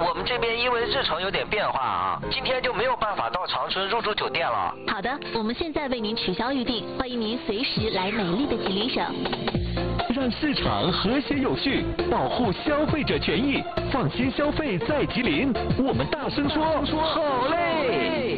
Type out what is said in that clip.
我们这边因为日程有点变化啊，今天就没有办法到长春入住酒店了。 好的，我们现在为您取消预定，欢迎您随时来美丽的吉林省。 让市场和谐有序，保护消费者权益，放心消费在吉林。我们大声说，好嘞！